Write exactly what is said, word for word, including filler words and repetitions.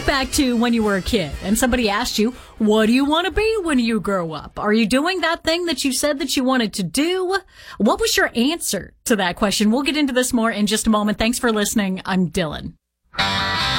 back to when you were a kid and somebody asked you, what do you want to be when you grow up? Are you doing that thing that you said that you wanted to do? What was your answer to that question? We'll get into this more in just a moment. Thanks for listening. I'm Dylan.